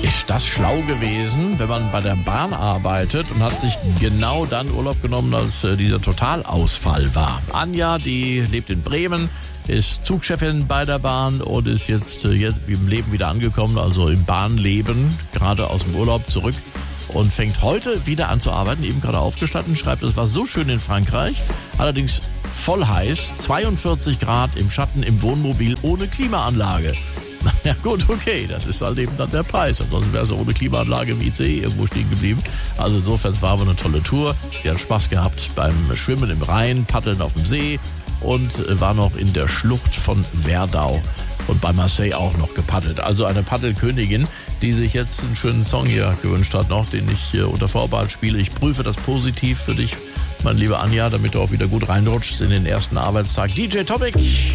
Ist das schlau gewesen, wenn man bei der Bahn arbeitet und hat sich genau dann Urlaub genommen, als dieser Totalausfall war? Anja, die lebt in Bremen, ist Zugchefin bei der Bahn und ist jetzt im Leben wieder angekommen, also im Bahnleben, gerade aus dem Urlaub zurück und fängt heute wieder an zu arbeiten, eben gerade aufgestanden, schreibt, es war so schön in Frankreich, allerdings voll heiß, 42 Grad im Schatten im Wohnmobil ohne Klimaanlage. Ja gut, okay, das ist halt eben dann der Preis. Ansonsten wäre es ohne Klimaanlage im ICE irgendwo stehen geblieben. Also insofern war aber eine tolle Tour. Sie hat Spaß gehabt beim Schwimmen im Rhein, Paddeln auf dem See und war noch in der Schlucht von Werdau und bei Marseille auch noch gepaddelt. Also eine Paddelkönigin, die sich jetzt einen schönen Song hier gewünscht hat noch, den ich unter Vorbehalt spiele. Ich prüfe das positiv für dich, mein lieber Anja, damit du auch wieder gut reinrutschst in den ersten Arbeitstag. DJ Topic.